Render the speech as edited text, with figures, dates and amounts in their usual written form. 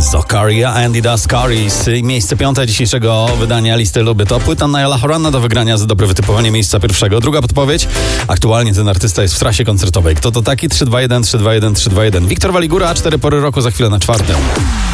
Zakaria and the Ascaris. Miejsce 5 dzisiejszego wydania listy Luby to płyta Nialla Horana do wygrania za dobre wytypowanie miejsca pierwszego. Druga podpowiedź. Aktualnie ten artysta jest w trasie koncertowej. Kto to taki? 321, 321, 321. Wiktor Waligura, 4 pory roku, za chwilę na 4.